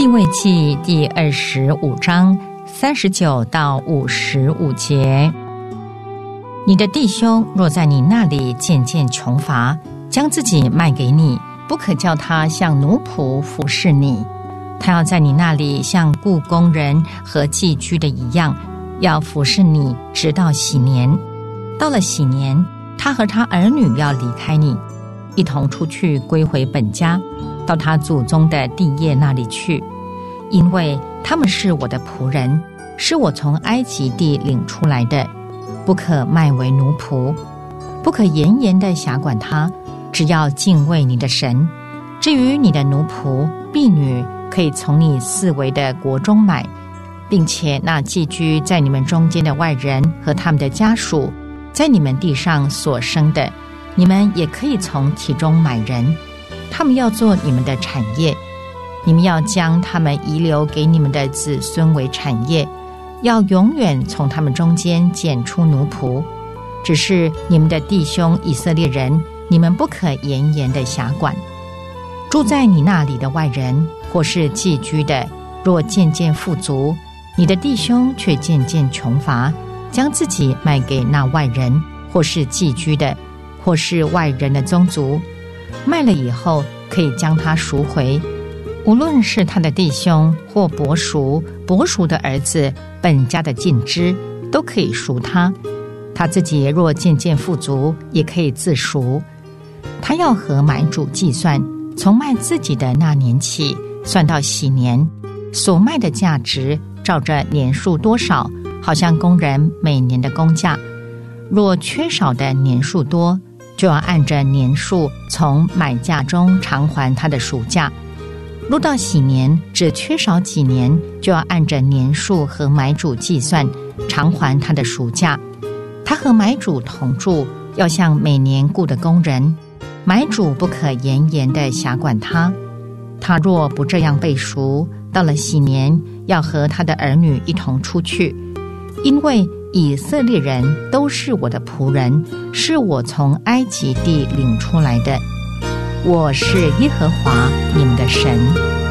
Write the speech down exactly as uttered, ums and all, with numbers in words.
利未记第二十五章三十九到五十五节。你的弟兄若在你那里渐渐穷乏，将自己卖给你，不可叫他像奴仆服侍你。他要在你那里像雇工人和寄居的一样，要服侍你直到禧年。到了禧年，他和他儿女要离开你，一同出去归回本家，到他祖宗的地业那里去，因为他们是我的仆人，是我从埃及地领出来的，不可卖为奴仆，不可严严地辖管他，只要敬畏你的神。至于你的奴仆婢女，可以从你四围的国中买，并且那寄居在你们中间的外人和他们的家属，在你们地上所生的，你们也可以从其中买人，他们要做你们的产业。你们要将他们遗留给你们的子孙为产业，要永远从他们中间拣出奴仆。只是你们的弟兄以色列人，你们不可严严的辖管。住在你那里的外人或是寄居的，若渐渐富足，你的弟兄却渐渐穷乏，将自己卖给那外人或是寄居的，或是外人的宗族，卖了以后可以将他赎回。无论是他的弟兄或伯叔、伯叔的儿子、本家的近支，都可以赎他。他自己若渐渐富足，也可以自赎。他要和买主计算，从卖自己的那年起，算到禧年，所卖的价值照着年数多少，好像工人每年的工价。若缺少的年数多，就要按着年数从买价中偿还他的赎价。若到禧年只缺少几年，就要按着年数和买主计算，偿还他的赎价。他和买主同住，要像每年雇的工人，买主不可严严地辖管他。他若不这样被赎，到了禧年，要和他的儿女一同出去，因为以色列人都是我的仆人，是我从埃及地领出来的。我是耶和华你们的神。